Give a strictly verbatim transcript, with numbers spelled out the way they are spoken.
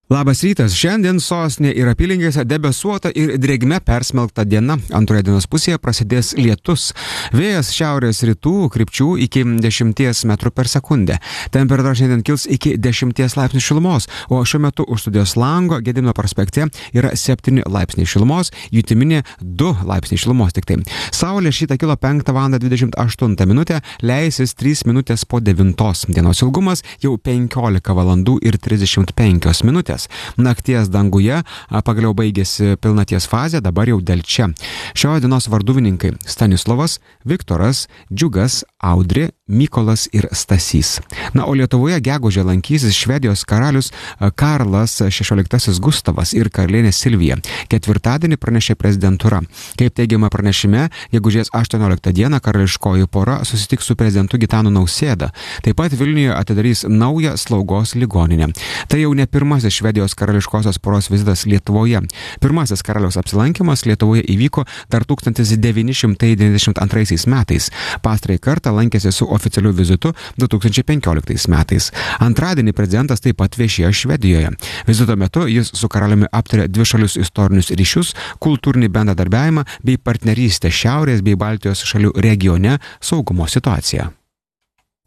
Labas rytas. Šiandien sostinė ir apylinkėse debesuota ir drėgme persmelkta diena. Antroje dienos pusėje prasidės lietus. Vėjas šiaurės rytų krypčių iki dešimties metrų per sekundę. Temperatūra šiandien kils iki dešimties laipsnių šilumos, o šiuo metu už studijos lango Gedimino prospekte yra septyni laipsniai šilumos, jutiminė du laipsniai šilumos tik tai. Saulė šitą kilo penktą valandą dvidešimt aštuntą minutę, leisis trys minutės po devintos. Dienos ilgumas jau penkiolika valandų ir trisdešimt penkios minutės. Nakties danguje pagaliau baigėsi pilnaties fazė, dabar jau delčia. Šios dienos varduvininkai Stanislovas, Viktoras, Džiugas, Audrė, Mykolas ir Stasys. Na, o Lietuvoje gegužę lankysis Švedijos karalius Karlas šešioliktasis Gustavas ir karalienė Silvija. Ketvirtadienį pranešė prezidentūra. Kaip teigiama pranešime, gegužės aštuonioliktą dieną karališkoji pora susitiks su prezidentu Gitanu Nausėda. Taip pat Vilniuje atidarys naują slaugos ligoninę. Tai jau ne pirmasis Švedijos karališkosios poros vizitas Lietuvoje. Pirmasis karaliaus apsilankymas Lietuvoje įvyko dar tūkstantis devyni šimtai devyniasdešimt antraisiais metais. Pastarąjį kartą lankėsi su oficialiu vizitu du tūkstančiai penkioliktais metais. Antradienį prezidentas taip pat viešėjo Švedijoje. Vizito metu jis su karaliumi aptarė dvišalius istorinius ryšius, kultūrinį bendradarbiavimą bei partnerystę Šiaurės bei Baltijos šalių regione, saugumo situaciją.